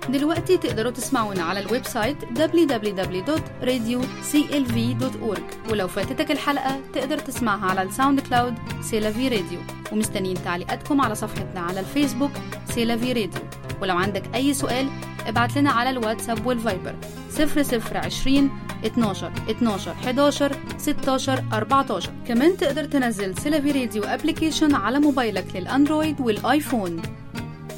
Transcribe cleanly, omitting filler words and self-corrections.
دلوقتي تقدروا تسمعونا على الويب سايت www.radioclv.org، ولو فاتتك الحلقة تقدر تسمعها على الساوند كلاود سيلافي راديو. ومستنين تعليقاتكم على صفحتنا على الفيسبوك سيلافي راديو. ولو عندك أي سؤال ابعت لنا على الواتساب والفايبر 0020 12 12 11 16 14. كمان تقدر تنزل سيلافي راديو ابليكيشن على موبايلك للأندرويد والآيفون.